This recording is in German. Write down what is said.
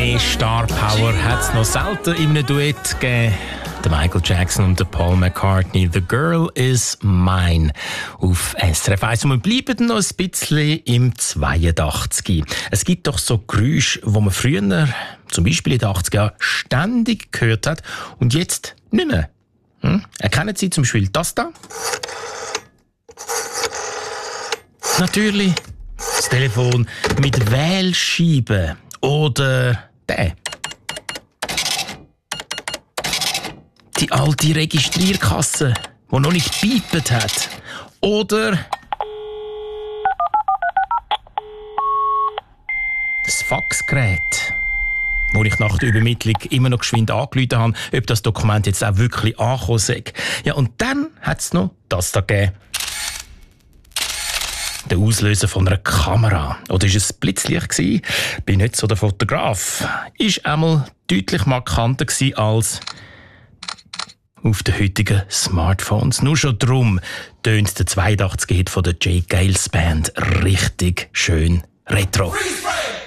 Mehr Star Power hat es noch selten in einem Duett gegeben. Der Michael Jackson und der Paul McCartney. «The Girl is Mine» auf SRF 1. Und wir bleiben noch ein bisschen im 82. Es gibt doch so Geräusche, die man früher, zum Beispiel in den 80er Jahren, ständig gehört hat und jetzt nicht mehr. Erkennen Sie zum Beispiel das da? Natürlich das Telefon mit Wählscheibe oder der. Die alte Registrierkasse, die noch nicht gepiept hat. Oder das Faxgerät, wo ich nach der Übermittlung immer noch geschwind angerufen habe, ob das Dokument jetzt auch wirklich angekommen sei. Ja, und dann hat es noch das da gegeben. Der Auslöser von einer Kamera. Oder war es Blitzlicht gewesen? Bin nicht so der Fotograf. Ist einmal deutlich markanter gewesen als auf den heutigen Smartphones. Nur schon darum tönt der 82er-Hit von der J. Gales Band richtig schön retro.